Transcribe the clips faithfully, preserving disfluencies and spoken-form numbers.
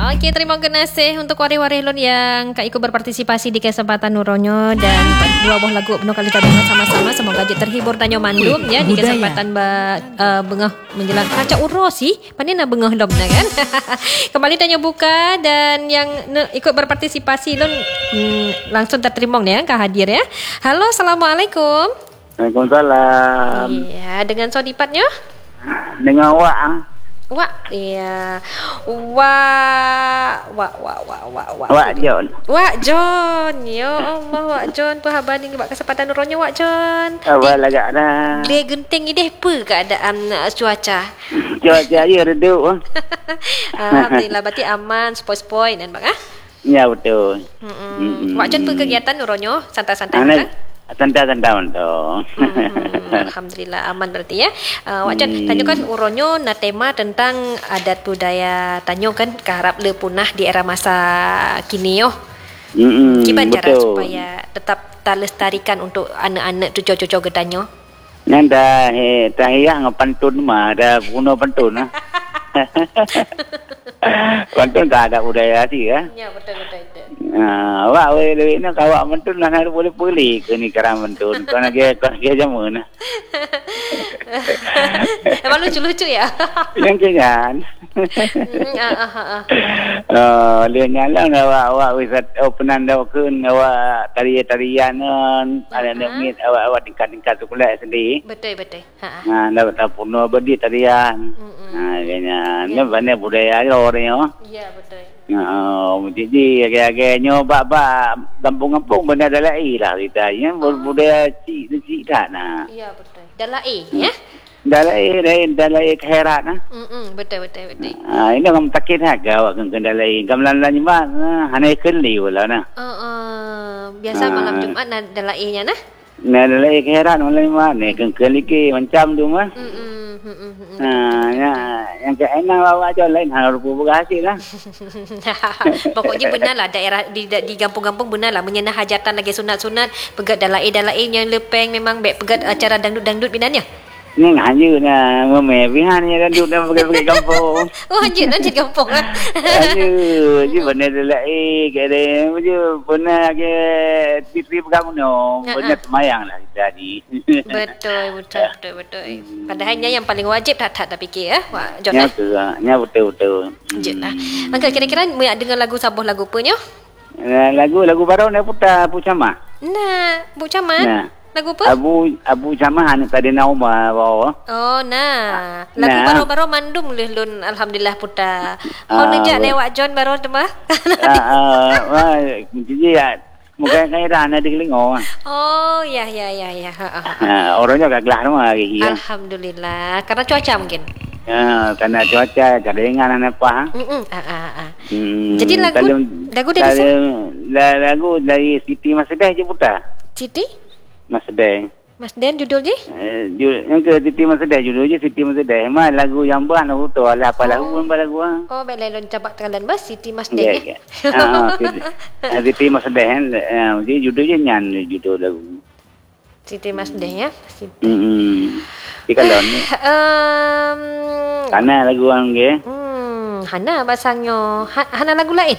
Okey, terima kasih untuk waris-waris lon yang kak ikut berpartisipasi di kesempatan Nuronyo dan dua buah lagu penuh kali tadi sama-sama. Semoga je terhibur tanyo mandum ya di kesempatan ba, uh, bengah menjelang kaca uros sih. Pandai nak bengah lom na kan. Kembali tanyo buka dan yang ne, ikut berpartisipasi lon hmm, langsung terterima nih ya kak hadir ya. Halo, assalamualaikum. Waalaikumsalam. Iya, dengan sodipatnya? Dengan awak ah. Wak, iya. Wak, wak, wak, wak, wak, wak. Wak John. Wak John. Ya Allah, Wak John. Perhaban ni buat kesempatan nuronnya Wak John. Apa lagak dah. Dia genting ni deh apa keadaan uh, cuaca? Cuaca dia redup. Alhamdulillah, berarti aman, spoi-spoi dan bang ah? Ya betul. Mm-mm. Wak John apa kegiatan nuronyo? Santai-santai kan? Santai-santai tu. Hmm, Alhamdulillah aman berarti ya. Uh, Wak John, tanya kan uronyo na tema tentang adat budaya tanyo kan keharap le punah di era masa kini yo. Hmm, Gimana cara betul. supaya tetap terlestarikan untuk anak-anak cucu-cucu gedanyo? Nanda he tahiyah ngapantun mah ada puno pantun ah. Pantun tak ada budaya sih ya. Ya betul betul. betul. Ah, awak we le nak awak pantun lah nak boleh boleh ke ni kerang pantun. Kau nak ke kau ke jamun. Emang lucu-lucu ya? Yang kenyan. Hmm, ah, ah, ah. Oh, dia nyala awak awak wisat oh penanda keun awak tarian-tarian ada nak mit awak awak tingkat-tingkat sekolah sendiri. Betul betul. Ha. Nah, dapat tapuno bedi tarian. Nah, kayaknya ni banyak budaya dia orang yo. Ya betul. Oh, jadi agak-agaknya bab-bab kampung-kampung benda dah lain lah kita. Ya, budaya cik-cik tak nah. Ya betul. Dalam A ya? Dah lain, lain, dah lain khairat nah. Hmm, betul betul betul. Ah, ini kamu takut harga awak kena lain. Gamelan lain mana? Hanya keli pula nah. Uh, uh, biasa malam Jumaat nak dalam A-nya nah. Nah, dah lain khairat malam mana? Kena keli ke macam tu mah. Hmm. Hmm, hmm, hmm. Ah, ya, yang ke enang awak jual lain harus berhasil lah. Pokoknya benar lah daerah di di kampung-kampung benar lah menyenah hajatan lagi sunat-sunat pegat dalam A dalam A yang lepeng memang baik pegat acara dangdut-dangdut binanya. Ni hanya na meme bihan ni dan duduk pakai-pakai kampung. Oh hanya nanti kampung lah. Aduh, je benar dalam A ke dia, je benar ke titri kamu no, benar semayang lah tadi. Betul, betul, betul, betul. Padahalnya yang paling wajib tak tak tak fikir ya, Wak John. Ya betul, ya betul betul. Je lah. Angkat kira-kira mu dengar lagu sabuh lagu punya? Lagu lagu baru nak putar Abu Camah. Nah, Bu Caman. Nah. Lagu apa? Abu Abu Camah ni tadi nama bawa. Oh nah, lagu Nah. baru-baru mandum leh lun alhamdulillah putar. Kau Ah, nejak betul. lewat John baru tu mah. Ah, ah, jadi ya, mungkin saya dah ada kelingo. Oh ya ya ya ya. Ha, ha, ha. Ah, orangnya agak gelah rumah lagi ya. Alhamdulillah karena cuaca mungkin. Ah, karena cuaca keringan apa? Mm ah ah ah. Hmm, Jadi lagu kalau- lagu dari kalau- siapa? la- lagu dari Siti Masdeh je putar. Siti? Masdeh. Mas Den judul je? Eh, ju- yang ke Siti Masdeh judul je Siti Masdeh. Mah lagu yang buat aku tu ala apa lagu pun lagu ah. Oh, baik lelon cabak tangan bas Siti Mas Ya, Den ya. ya. Ah, Siti- ah, Siti Masdeh kan. Ah, jadi judul je nyan judul lagu. Siti Mas Den ya. Siti. Hmm. Di kalau ni Um, karena lagu orang ke. hmm, Hana basangnya. Ha, Hana lagu lain.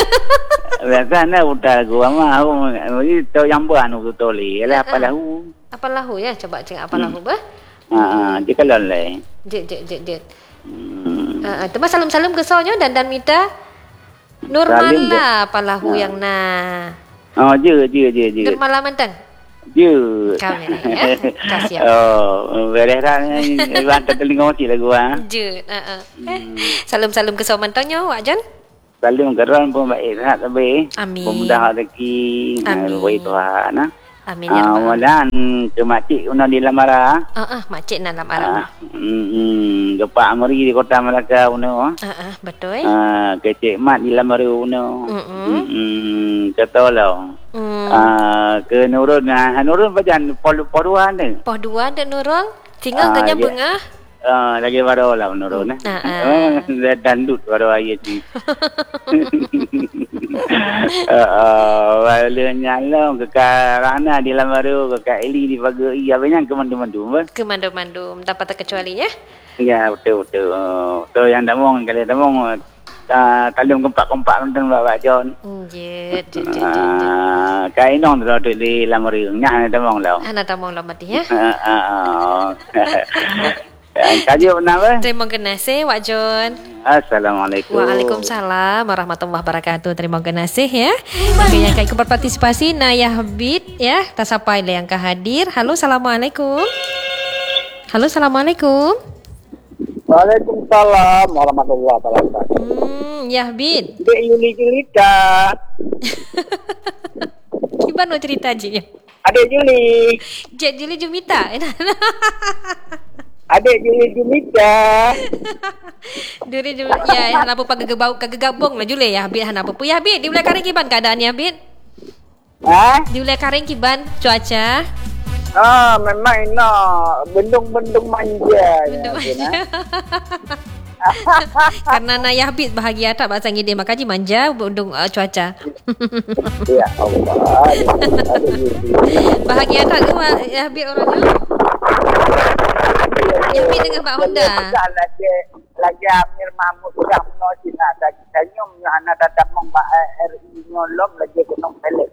Biasa anda putar lagu ama aku jadi tahu yang buat aku toli. Ialah apa lagu. Apa lahu ya? Coba ceng apa lahu bah? Ah, di kalau lain. Jet jet jet jet. Hmm. Ah, uh, tema salam-salam ke soalnya dan dan mita Salim Nurmala apa lahu yang na. Oh, je je je je. Nurmala mantan. Je. Kau ni ya. Kasih. Oh, beres dah ni. Iwan telinga mesti lagu ah. Je. Uh, uh. Eh, salam-salam ke soal mantannya Wak John. Salim geran pun baik sangat tapi. Amin. Pemudah rezeki. Amin. Baik Tuhan nah. Amin ya Ah, Rabbal. mudah ke makcik una di lamara. Ah ah, makcik nak dalam Ah, Arab. hmm, gepak amri di kota Melaka una. Ah ah, betul. Ah, kecik mat di lamara una. Mm-mm. Hmm, kata lah. Hmm. Ah, ke Nurun, ah, Nurun bajan poduan ni. Poh dua dan Nurul tinggal Ah, ganya ya. bengah. Ah, lagi baru lah Nurun eh. Ah, ah. Dah dandut baru ayat ni. Ah, wala nyala ke Rana di lamara ke Kak Eli di Bagai apa yang ke mandu-mandu apa? Ke mandum-mandum dapat terkecuali ya. Ya betul betul. Tu yang damong kalau damong uh, talung kompak-kompak tentang Bapak John. Je, je, je, je, je. Ah, kai nong tu tu di lam riung nya ada mong lau. Ana tamong lamati ya. Ah ah. Kaji apa? Terima kasih Wak John. Assalamualaikum. Waalaikumsalam warahmatullahi wabarakatuh. Terima kasih ya. Okey, yang ikut berpartisipasi Nayah Bid ya. Tak sampai yang ke hadir. Halo, assalamualaikum. Halo, assalamualaikum. Waalaikumsalam warahmatullahi wabarakatuh. Hmm, ya Bid. Dek Yuli cerita. Gimana cerita je? Adik Yuli. Jet Juli Jumita. Adik Yuli Jumita. Duri Juli ya, hana apa kagagabau kagagabung lah Juli ya Bid hana apa pu ya Bid. Di wilayah Karing kiban keadaan ya Bid? Ha? Di wilayah Karing kiban cuaca? Ah, memang ina bendung-bendung manja. Bendung manja. Karena Nayah Bid bahagia tak bahasa ngide makaji manja bendung uh, cuaca. Ya Allah. Bahagia tak ke Yah Bid orangnya? Yah Bid dengan Mbak Honda. Lagi lagi Amir Mahmud Jamno Cina ada kita nyum hana datang mong ba R I nyolom lagi kenong pelet.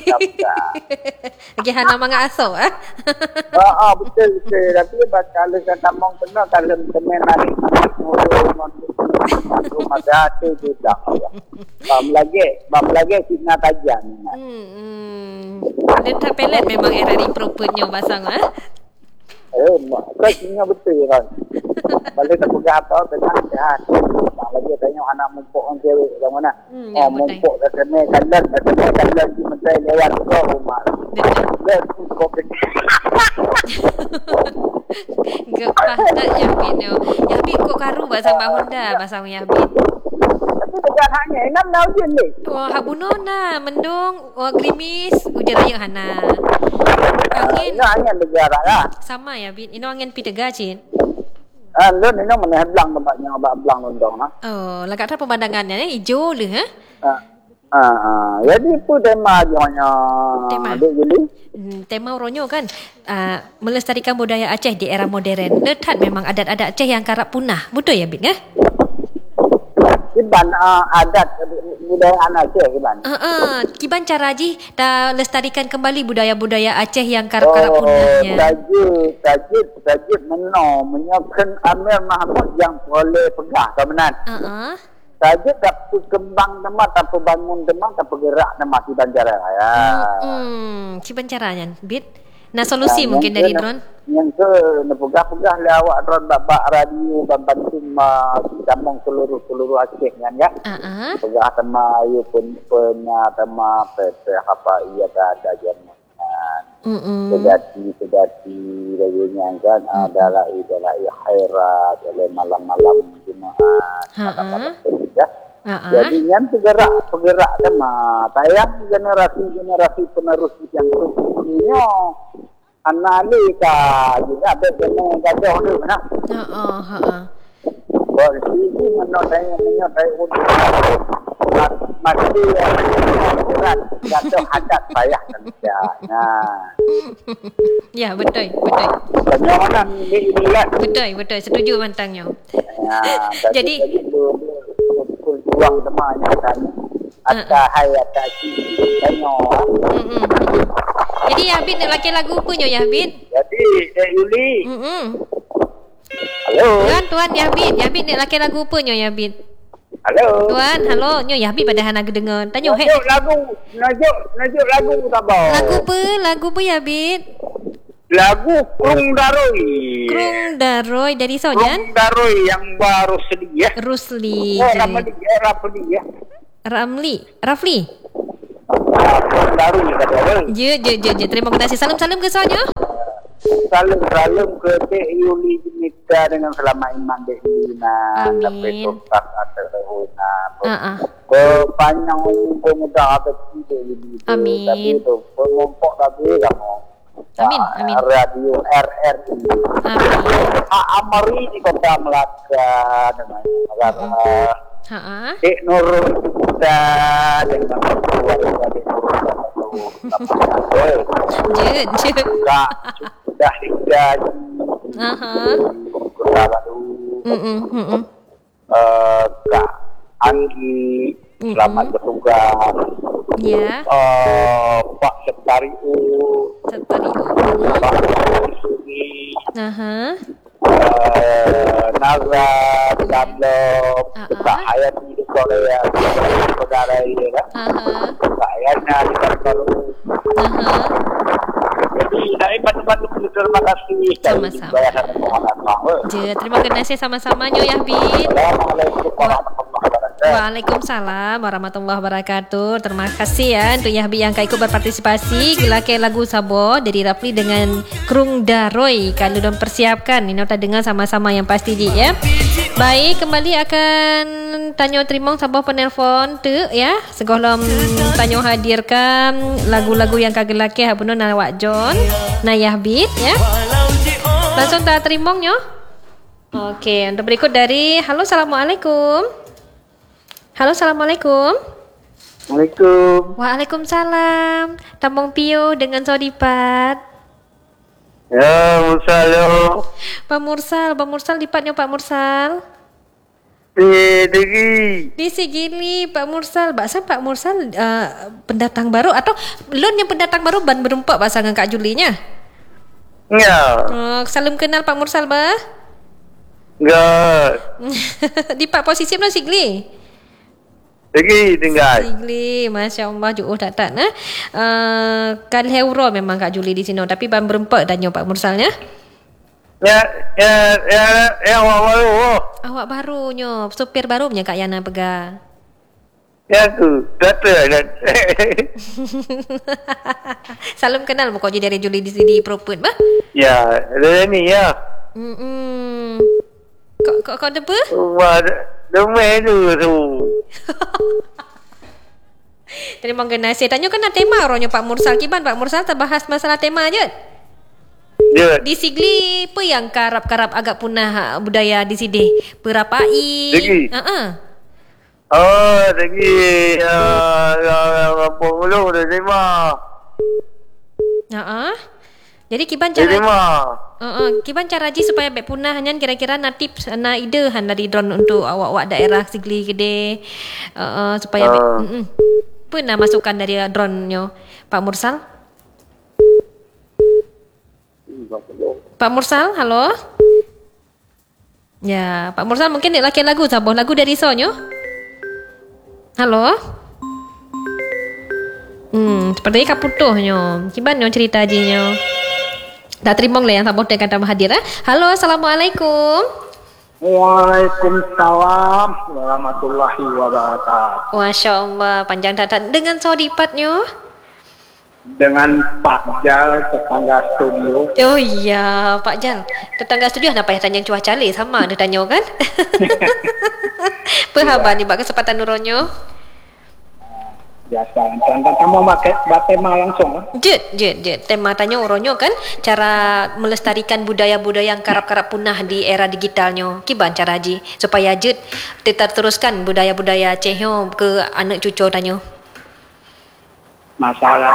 Lagi hana manga aso ah. Oh, oh betul betul. Tapi kalau kata mong kena kalau temen hari rumah hati juga. Bam lagi, bam lagi Cina tajam. Hmm. Letak pelet memang era di propernya basang ah. Eh, kasinya betul kan. Balik tak pegang apa, tenang sehat. Tak lagi tanya anak mumpuk orang cewek yang mana. Hmm, oh, mumpuk dah kena kalan, dah kena kalan di menteri lewat ke rumah. Dia cukup kecil. Gepah tak Yah Bid ni. Yah Bid kok karu basang Mbak Honda basang Yah Bid. Tapi dekat hanya enam tahun je ni. Wah, habunon na, mendung, wah gerimis, hujan raya hana. Angin Ini hanya negara lah. sama ya Bid. Ini angin pi tega cin. Ah, lu ni nak mana belang tempatnya abang belang londong lah. Oh, lagak tak pemandangannya ni hijau le ha? Ah, ah, ah. Jadi itu tema hanya Tema. Adik Juli. Hmm, tema Ronyo kan uh, melestarikan budaya Aceh di era moden. Letak memang adat-adat Aceh yang kerap punah. Betul ya Bid eh? Kiban uh, adat budaya anak Aceh Kiban. Uh, uh, kiban cara ji dah lestarikan kembali budaya-budaya Aceh yang kerap-kerap Oh, punahnya. tajid, tajid, tajid meno menyokan Amir Mahmud yang boleh pegah kemenan. Uh, uh. Tajid tak berkembang tempat, tak bangun tempat, tak bergerak tempat di Banjara. Ya. Hmm, kiban caranya Bid. Nah solusi nah, mungkin dari Dron. Yang ke nepegah-pegah le awak Dron bak radio bantu ma kampung seluruh-seluruh Aceh kan ya. Uh-uh. Pegah tema ayu pun penya tema P P apa iya ada jaman. Mm. Sedati sedati baginya kan adalah adalah khairat oleh malam-malam Jumaat. Uh-uh. Ya. Uh-uh. Jadi yang bergerak bergerak tema tayang generasi-generasi penerus yang punya analika juga ada kena gaduh ni mana. Uh-uh, uh-uh. Boleh sini menurut saya menurut saya untuk masih berat gaduh hadat payah kerja. Nah. Ya betul betul. Bagaimana ni lihat. Betul betul setuju mantangnya. Ya, jadi uang temannya kan ada hai ada ci tanya. Hmm. Jadi ya Bid laki lagu punya ya Bid. Jadi Dek Yuli. Hmm. Halo. Tuan tuan ya Bid, ya Bid laki lagu punya ya Bid. Halo. Tuan, halo, nyo ya Bid pada hana gedengar. Tanya he. Najuk lagu, najuk najuk lagu tabau. Lagu apa? Lagu apa ya Bid? Lagu Krung Daroi. Krung Daroi dari Sojan. Krung Daroi yang baru sedih ya. Rusli. Oh, nama dia Rafli ya. Ramli, Rafli. Krung Daroi kata dia. Je je je je. Terima kasih. Salam-salam ke Sonya. Salam-salam ke Dek Yuli Jumita dengan selama iman Dek Yulina. Amin. Sampai tuntas atau terhuna. Uh-uh. Berpanjang umur muda atau Dek Yuli. Amin. Tapi itu pengompok tapi kamu. Amin, amin. Radio R R I. Amin. Amari di Kota Melaka dengan negara. Ha-ha. Dek Nurul kita dengan keluarga Dek Nurul. Je je. Sudah sudah digaji. Aha. Kota Baru. Hmm hmm hmm. Eh, Kak Anggi, selamat bertugas. Ya. Uh, Pak Setariu, Setariu. Pak Suri, Aha. uh, Naga, Dablok, Ah, Pak ah. Ayat di Korea, saudara ya kan? Aha. Pak Ayatnya di Baru. Aha. Jadi dari bantu-bantu terima kasih. Sama-sama. Je, terima kasih sama-sama nyo ya Bin. Assalamualaikum warahmatullahi wabarakatuh. Waalaikumsalam warahmatullahi wabarakatuh. Terima kasih ya untuk Yahbi yang ikut berpartisipasi. Gila ke lagu Sabo dari Rafli dengan Krung Daroy. Kalau don persiapkan ini kita dengar sama-sama yang pasti di ya. Baik, kembali akan tanya terima Sabo penelpon tu ya. Segolom tanya hadirkan lagu-lagu yang kagelake habuno nawak John. Nah Yahbi ya. Langsung tak terima nyo. Okey, untuk berikut dari halo assalamualaikum. Halo, assalamualaikum. Assalamualaikum. Waalaikumsalam. Tambong Pio dengan Sodipat. Ya, Mursalo. Pak Mursal, Pak Mursal dipatnya Pak Mursal. Di Degi. Di Sigili, Pak Mursal. Baksa Pak Mursal uh, pendatang baru atau lon yang pendatang baru ban berempat bahasa dengan Kak Julinya? Ya. Uh, salam kenal Pak Mursal bah. Enggak. Di Pak posisi belum Sigli? Degi tinggal. Sigli, Masya Allah jauh tak tak nah. Uh, kan Heuro memang Kak Juli di sini tapi ban berempat tanya Pak Mursalnya. Ya, ya, ya, ya, awak baru. Awak barunya, supir barunya Kak Yana pegang. Ya tu, data dan. Salam kenal muka je dari Juli di sini Proput bah. Ya, ada ni ya. Hmm. Kok kok kau ada apa? Wah, demai tu tu. Terima kasih. Tanya kena tema orangnya Pak Mursal Kiban. Pak Mursal terbahas masalah tema je. Ya. Di Sigli apa yang karap-karap agak punah budaya di sini? Perapai. Degi. Ha-ha. Oh, degi ya, ya, apa mulu dah lima. Ha-ha. Jadi kiban Dah cara lima. Uh, uh, kiban cara ji supaya baik punah hanya kira-kira na tips na ide han dari drone untuk awak-awak daerah Sigli gede uh, uh, supaya baik. Uh. Uh. Apa nak masukan dari drone-nya Pak Mursal? Pak Mursal, halo. Ya, Pak Mursal mungkin nak laki lagu saboh lagu dari sonyo. Halo. Hmm, sepertinya kaputuhnyo. Kiban nyo cerita jinyo. Dah terima lah yang saboh dia kata hadir eh. Halo, assalamualaikum. Waalaikumsalam warahmatullahi wabarakatuh. Masya Allah, panjang datat dengan sodipatnya. Dengan Pak Jal tetangga studio. Oh iya, Pak Jal. Tetangga studio kenapa ya tanya cuaca le sama dia tanya kan? Perhaban ni bak kesempatan nuronyo. Biasa, dan kamu pakai buat tema langsung kan? Jet, jet, jet. Tema tanya uronyo kan cara melestarikan budaya-budaya yang karap-karap punah di era digitalnya. Kiban cara ji supaya jet tetap teruskan budaya-budaya cehyo ke anak cucu tanya. Masalah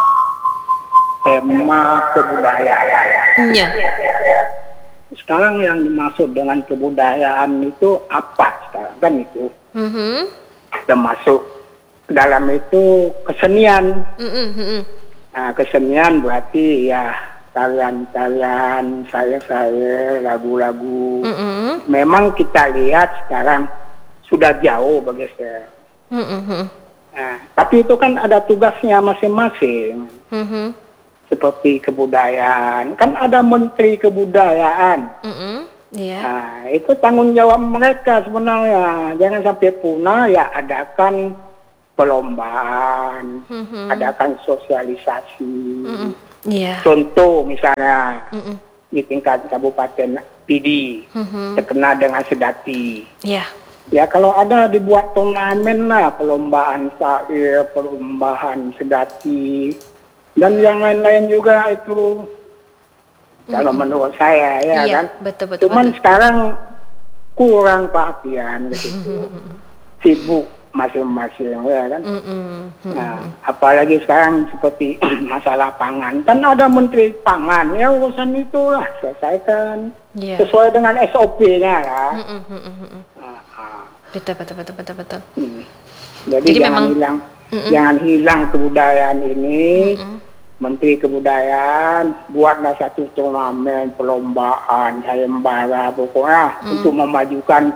tema kebudayaan. Ya. Sekarang yang dimaksud dengan kebudayaan itu apa sekarang kan itu? Mhm. Termasuk dalam itu kesenian. Mhm, mhm. Nah, kesenian berarti ya tarian-tarian, saya-saya, lagu-lagu. Mhm. Memang kita lihat sekarang sudah jauh bergeser. Mhm. Nah, tapi itu kan ada tugasnya masing-masing. Mhm. Seperti kebudayaan, kan ada menteri kebudayaan. Mhm. Iya. Nah, itu tanggung jawab mereka sebenarnya. Jangan sampai punah, ya adakan perlombaan, Mhm. adakan sosialisasi. Mhm. Iya. Contoh misalnya Mhm. di tingkat kabupaten P D Mhm. terkena dengan sedati. Iya. Ya kalau ada dibuat turnamen lah, perlombaan syair, perlombaan sedati, dan yang lain-lain juga itu. Kalau menurut saya ya Iya, kan. betul, betul, Cuman betul. sekarang kurang perhatian gitu. Sibuk masing-masing ya kan. Mhm. Nah, apalagi sekarang seperti masalah pangan. Kan ada menteri pangan, ya urusan itulah selesaikan. Iya. Sesuai dengan S O P-nya lah. Mhm. Mhm. Nah, nah. Betul, betul, betul, betul, betul. Hmm. Jadi, Jadi jangan memang- hilang, Mm-mm. jangan hilang kebudayaan ini. Mm-mm. Menteri Kebudayaan buatlah satu turnamen perlombaan sayembara pokoknya Mm. untuk memajukan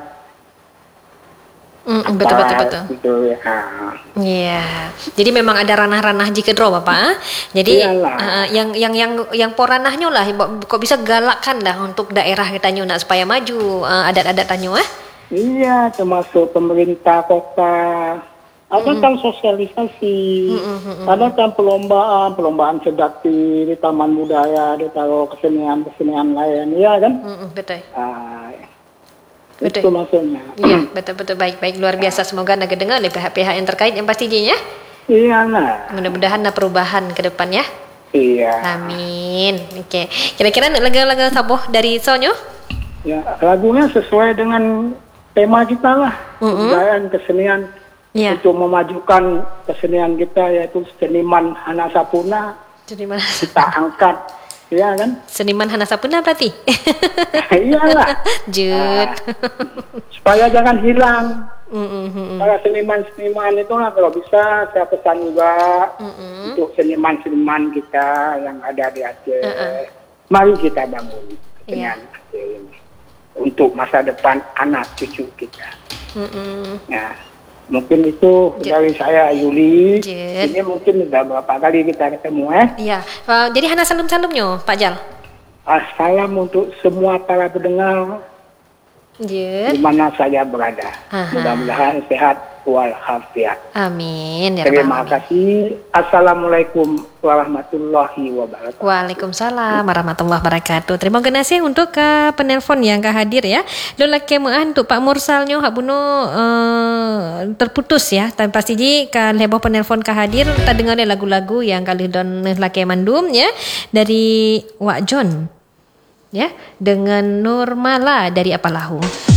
Mm-mm, betul, betul, betul. Gitu ya. Iya, jadi memang ada ranah-ranah jika draw Bapak. ah. Jadi Iyalah. uh, yang yang yang yang poranahnya lah, kok bisa galakkan lah untuk daerah kita nak supaya maju uh, adat-adat tanyo ah. Iya, termasuk pemerintah kota. Ada kan sosialisasi, ada kan perlombaan, perlombaan sedati di taman budaya, di taruh kesenian-kesenian lain, iya kan? Mm-mm, betul. Ah, Betul. itu maksudnya. Iya, betul-betul baik-baik luar biasa. Semoga naga dengar oleh pihak-pihak yang terkait yang pastinya. Iya lah. Mudah-mudahan ada perubahan ke depan ya. Iya. Amin. Oke. Kira-kira lagu-lagu saboh dari Sonyo? Ya, lagunya sesuai dengan tema kita lah, kebudayaan kesenian. Iya. Untuk memajukan kesenian kita yaitu seniman Hana Sapuna Jadi mana? kita angkat, ya kan? Seniman Hana Sapuna berarti? Iyalah. Jut. Supaya jangan hilang. Mm-mm. Para seniman-seniman itu lah kalau bisa saya pesan juga Mm-mm. untuk seniman-seniman kita yang ada di Aceh. Uh-uh. Mari kita bangun Iya. dengan Aceh ini untuk masa depan anak cucu kita. Mm-mm. Ya, mungkin itu J- dari saya Yuli. J- Ini mungkin sudah berapa kali kita ketemu eh. Iya. Uh, jadi Hana salum-salumnya Pak Jal. Ah, salam untuk semua para pendengar Jut. di mana saya berada. Aha. Mudah-mudahan sehat walafiat. Amin. Ya Terima Rabbal Alamin. kasih. Assalamualaikum warahmatullahi wabarakatuh. Waalaikumsalam warahmatullahi wabarakatuh. Terima kasih untuk ke penelpon yang ke hadir ya. Lo laki muah untuk Pak Mursalnyo hak buno uh, terputus ya. Tapi pasti ji kan heboh penelpon ke hadir kita dengar lagu-lagu yang kali don laki mandum ya dari Wak John ya dengan Nurmala dari Apalahu.